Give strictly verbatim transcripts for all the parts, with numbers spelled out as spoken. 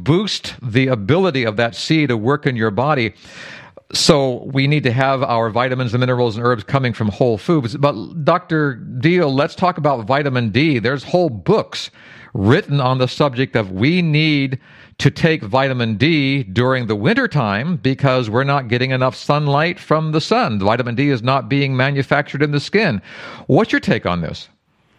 boost the ability of that C to work in your body. So we need to have our vitamins and minerals and herbs coming from whole foods. But Doctor Deal, let's talk about vitamin D. There's whole books written on the subject of we need to take vitamin D during the wintertime because we're not getting enough sunlight from the sun. Vitamin D is not being manufactured in the skin. What's your take on this?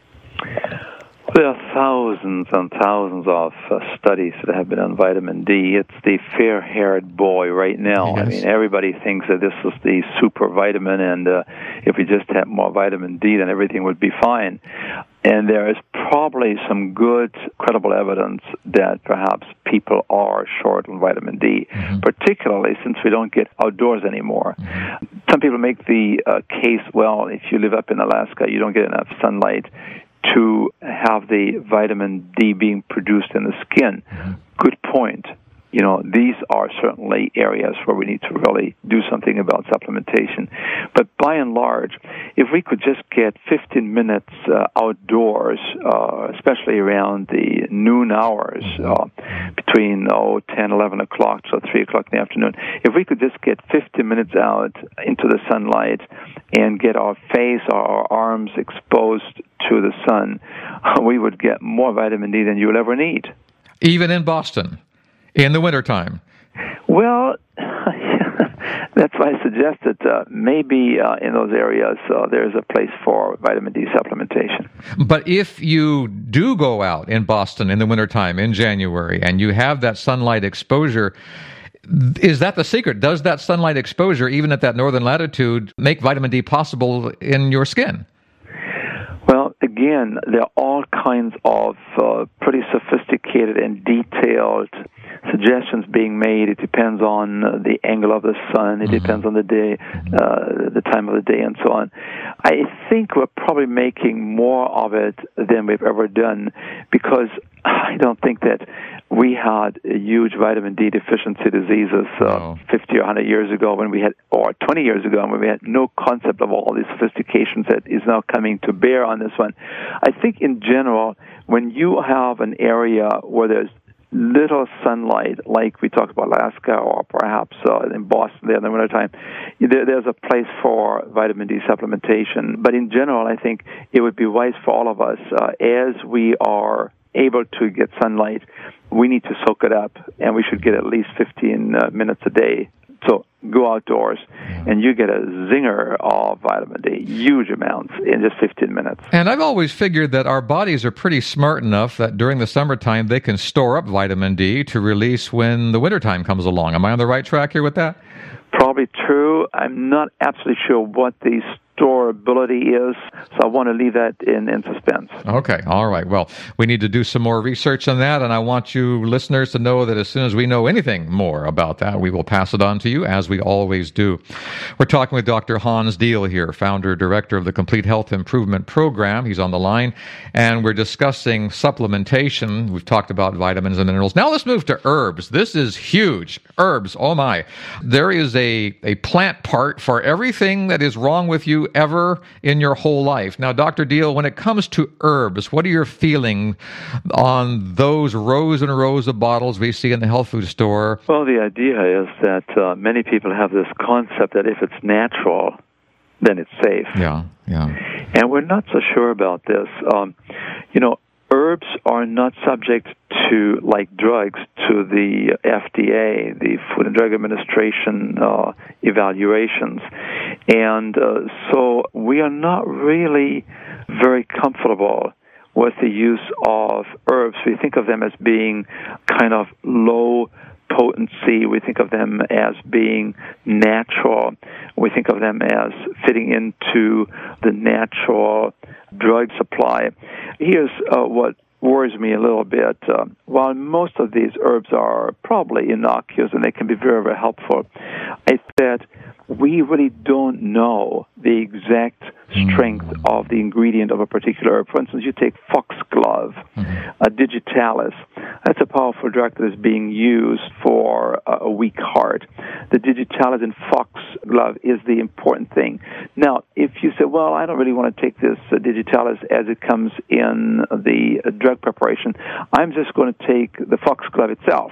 There are thousands and thousands of uh, studies that have been on vitamin D. It's the fair-haired boy right now. Yes. I mean, everybody thinks that this is the super vitamin, and uh, if we just had more vitamin D, then everything would be fine. And there is probably some good, credible evidence that perhaps people are short on vitamin D, mm-hmm. particularly since we don't get outdoors anymore. Mm-hmm. Some people make the uh, case, well, if you live up in Alaska, you don't get enough sunlight to have the vitamin D being produced in the skin. Mm-hmm. Good point. You know, these are certainly areas where we need to really do something about supplementation. But by and large, if we could just get fifteen minutes uh, outdoors, uh, especially around the noon hours, uh, between oh, ten, eleven o'clock to three o'clock in the afternoon, if we could just get fifteen minutes out into the sunlight and get our face or our arms exposed to the sun, we would get more vitamin D than you will ever need. Even in Boston? In the wintertime? Well, that's why I suggested uh, maybe uh, in those areas uh, there's a place for vitamin D supplementation. But if you do go out in Boston in the wintertime, in January, and you have that sunlight exposure, is that the secret? Does that sunlight exposure, even at that northern latitude, make vitamin D possible in your skin? Well, again, there are all kinds of uh, pretty sophisticated and detailed suggestions being made. It depends on uh, the angle of the sun. It mm-hmm. depends on the day, uh, the time of the day, and so on. I think we're probably making more of it than we've ever done because I don't think that we had huge vitamin D deficiency diseases uh, oh. fifty or one hundred years ago when we had, or twenty years ago when we had no concept of all these sophistications that is now coming to bear on this one. I think in general, when you have an area where there's little sunlight, like we talked about Alaska or perhaps uh, in Boston there in the wintertime, there, there's a place for vitamin D supplementation. But in general, I think it would be wise for all of us, uh, as we are able to get sunlight, we need to soak it up, and we should get at least fifteen uh, minutes a day. So go outdoors, and you get a zinger of vitamin D, huge amounts, in just fifteen minutes. And I've always figured that our bodies are pretty smart enough that during the summertime they can store up vitamin D to release when the wintertime comes along. Am I on the right track here with that? Probably true. I'm not absolutely sure what the storability is, so I want to leave that in, in suspense. Okay, all right. Well, we need to do some more research on that, and I want you listeners to know that as soon as we know anything more about that, we will pass it on to you, as we always do. We're talking with Doctor Hans Deal here, founder, director of the Complete Health Improvement Program. He's on the line, and we're discussing supplementation. We've talked about vitamins and minerals. Now let's move to herbs. This is huge. Herbs, oh my. There is a, a plant part for everything that is wrong with you ever in your whole life. Now, Doctor Deal, when it comes to herbs, what are your feelings on those rows and rows of bottles we see in the health food store? Well, the idea is that uh, many people have this concept that if it's natural, then it's safe. Yeah, yeah. And we're not so sure about this. Um, you know, herbs are not subject to, like drugs, to the F D A, the Food and Drug Administration uh, evaluations. And uh, so we are not really very comfortable with the use of herbs. We think of them as being kind of low potency. We think of them as being natural. We think of them as fitting into the natural drug supply. Here's uh, what worries me a little bit. Uh, while most of these herbs are probably innocuous and they can be very, very helpful, I think that we really don't know the exact strength of the ingredient of a particular herb. For instance, you take foxglove, mm-hmm. a digitalis. That's a powerful drug that is being used for uh, a weak heart. The digitalis in foxglove is the important thing. Now, if you say, well, I don't really want to take this uh, digitalis as it comes in the uh, drug preparation, I'm just going to take the foxglove itself. Mm-hmm.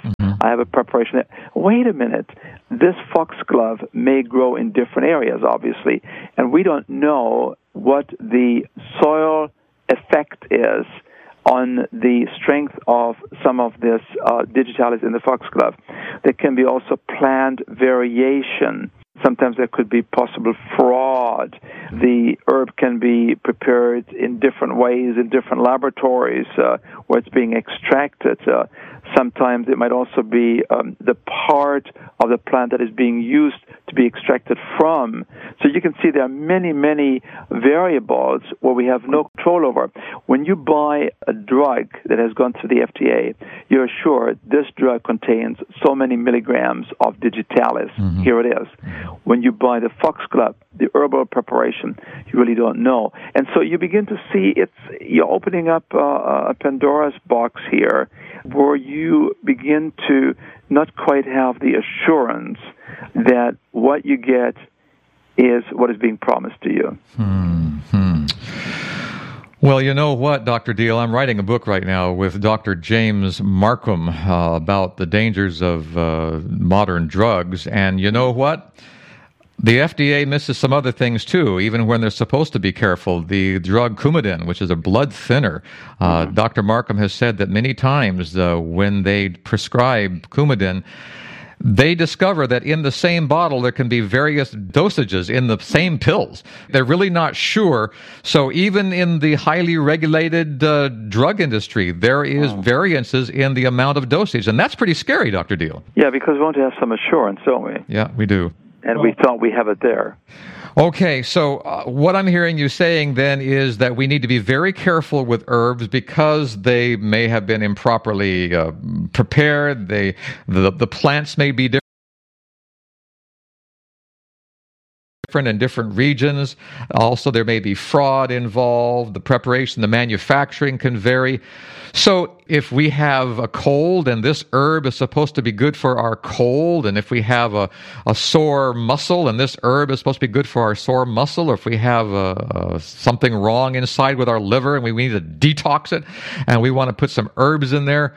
I have a preparation. Wait a minute. This foxglove may grow in different areas, obviously, and we don't know what the soil effect is on the strength of some of this uh, digitalis in the foxglove. There can be also plant variation. Sometimes there could be possible fraud. The herb can be prepared in different ways in different laboratories uh, where it's being extracted. Uh, sometimes it might also be um, the part of the plant that is being used to be extracted from. So you can see there are many, many variables where we have no control over. When you buy a drug that has gone through the F D A, you're assured this drug contains so many milligrams of digitalis. Mm-hmm. Here it is. When you buy the foxglove, the herbal preparation, you really don't know. And so you begin to see it's you're opening up uh, a Pandora's box here where you begin to not quite have the assurance that what you get is what is being promised to you. Hmm. Well, you know what, Doctor Deal? I'm writing a book right now with Doctor James Marcum uh, about the dangers of uh, modern drugs. And you know what? The F D A misses some other things, too, even when they're supposed to be careful. The drug Coumadin, which is a blood thinner. Uh, mm-hmm. Doctor Marcum has said that many times uh, when they prescribe Coumadin, they discover that in the same bottle there can be various dosages in the same pills. They're really not sure. So even in the highly regulated uh, drug industry, there is oh. variances in the amount of dosage. And that's pretty scary, Doctor Deal. Yeah, because we want to have some assurance, don't we? Yeah, we do. And we thought we have it there. Okay, so uh, what I'm hearing you saying then is that we need to be very careful with herbs because they may have been improperly uh, prepared. They, the, the plants may be different. different in different regions. Also, there may be fraud involved. The preparation, the manufacturing can vary. So if we have a cold and this herb is supposed to be good for our cold, and if we have a, a sore muscle and this herb is supposed to be good for our sore muscle, or if we have a, a, something wrong inside with our liver and we, we need to detox it and we want to put some herbs in there,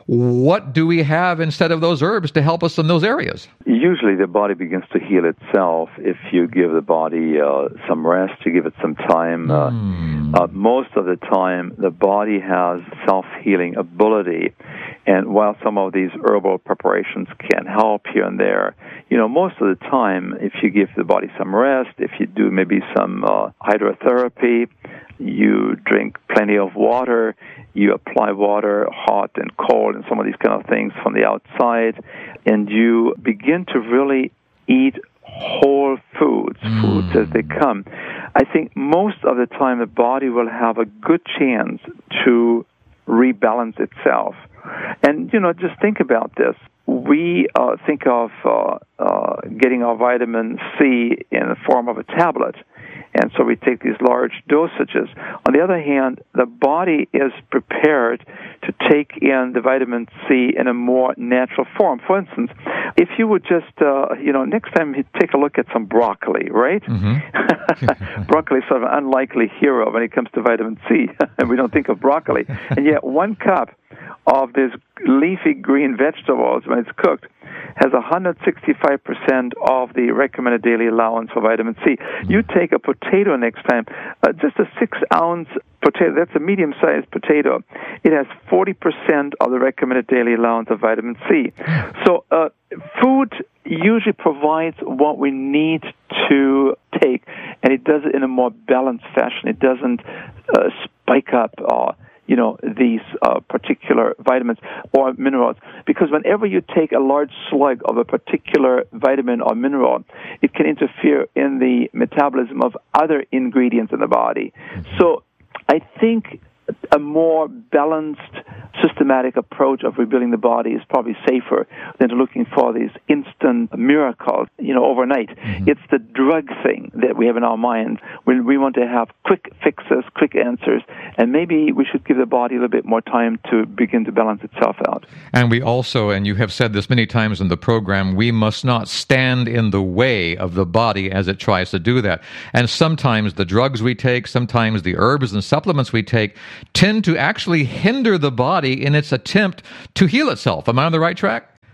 what do we have instead of those herbs to help us in those areas? Usually the body begins to heal itself if you give the body uh, some rest, you give it some time. Mm. Uh, uh, most of the time, the body has self-healing ability. And while some of these herbal preparations can help here and there, you know, most of the time, if you give the body some rest, if you do maybe some uh, hydrotherapy, you drink plenty of water, you apply water, hot and cold, and some of these kind of things from the outside, and you begin to really eat whole foods, mm. foods as they come. I think most of the time the body will have a good chance to rebalance itself. And, you know, just think about this. We uh, think of uh, uh, getting our vitamin C in the form of a tablet. And so we take these large dosages. On the other hand, the body is prepared to take in the vitamin C in a more natural form. For instance, if you would just, uh, you know, next time you take a look at some broccoli, right? Mm-hmm. Broccoli is sort of an unlikely hero when it comes to vitamin C, and we don't think of broccoli. And yet one cup of these leafy green vegetables, when it's cooked, has one hundred sixty-five percent of the recommended daily allowance for vitamin C. Mm-hmm. You take a potato next time, uh, just a six-ounce potato, that's a medium-sized potato. It has forty percent of the recommended daily allowance of vitamin C. So uh, food usually provides what we need to take, and it does it in a more balanced fashion. It doesn't uh, spike up or you know, these uh, particular vitamins or minerals. Because whenever you take a large slug of a particular vitamin or mineral, it can interfere in the metabolism of other ingredients in the body. So I think a more balanced, systematic approach of rebuilding the body is probably safer than looking for these instant miracles, you know, overnight. Mm-hmm. It's the drug thing that we have in our mind when we want to have quick fixes, quick answers, and maybe we should give the body a little bit more time to begin to balance itself out. And we also, and you have said this many times in the program, we must not stand in the way of the body as it tries to do that. And sometimes the drugs we take, sometimes the herbs and supplements we take, tend to actually hinder the body in its attempt to heal itself. Am I on the right track?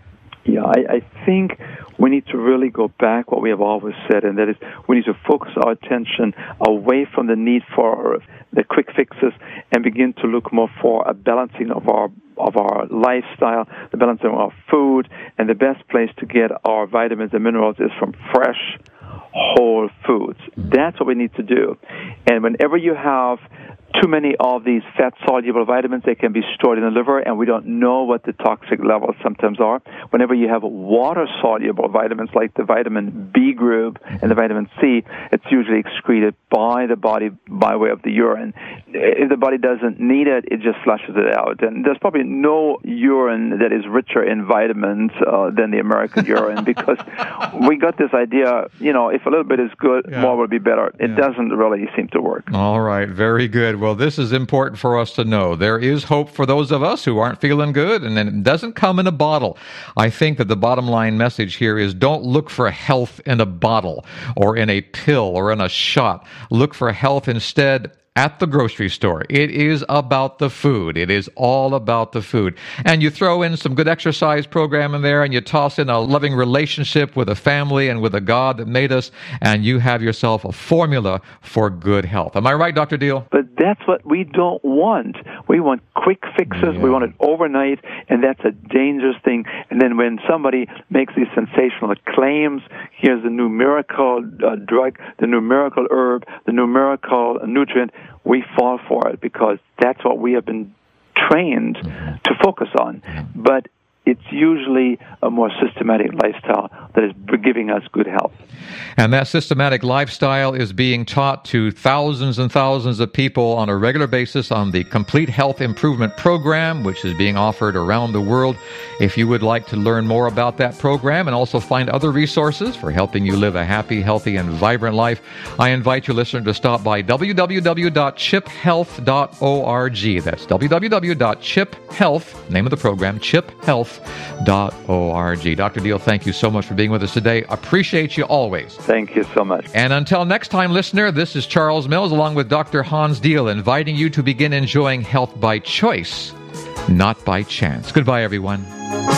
Yeah, I, I think we need to really go back what we have always said, and that is we need to focus our attention away from the need for the quick fixes and begin to look more for a balancing of our of our lifestyle, the balancing of our food, and the best place to get our vitamins and minerals is from fresh, whole foods. That's what we need to do. And whenever you have too many of these fat-soluble vitamins, they can be stored in the liver, and we don't know what the toxic levels sometimes are. Whenever you have water-soluble vitamins like the vitamin B group and the vitamin C, it's usually excreted by the body by way of the urine. If the body doesn't need it, it just flushes it out. And there's probably no urine that is richer in vitamins uh, than the American urine, because we got this idea, you know, if a little bit is good, yeah. more will be better. It yeah. doesn't really seem to work. All right, very good. Well, this is important for us to know. There is hope for those of us who aren't feeling good, and it doesn't come in a bottle. I think that the bottom line message here is don't look for health in a bottle or in a pill or in a shot. Look for health instead at the grocery store. It is about the food. It is all about the food. And you throw in some good exercise program in there, and you toss in a loving relationship with a family and with a God that made us, and you have yourself a formula for good health. Am I right, Doctor Deal? But that's what we don't want. We want quick fixes. Yeah. We want it overnight, and that's a dangerous thing. And then when somebody makes these sensational claims, here's the new miracle uh, drug, the new miracle herb, the new miracle nutrient, we fall for it because that's what we have been trained to focus on. But it's usually a more systematic lifestyle that is giving us good health. And that systematic lifestyle is being taught to thousands and thousands of people on a regular basis on the Complete Health Improvement Program, which is being offered around the world. If you would like to learn more about that program and also find other resources for helping you live a happy, healthy, and vibrant life, I invite your listener to stop by w w w dot chip health dot org. That's w w w dot chip health, name of the program, chip health dot org. Doctor Deal, thank you so much for being with us today. Appreciate you always. Thank you so much. And until next time, listener, this is Charles Mills along with Doctor Hans Deal, inviting you to begin enjoying health by choice, not by chance. Goodbye, everyone.